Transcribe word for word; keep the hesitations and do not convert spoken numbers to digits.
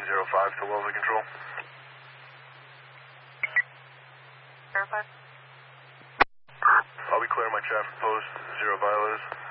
zero five to Wellesley Control. Verify. I'll be clearing my traffic post, zero violators.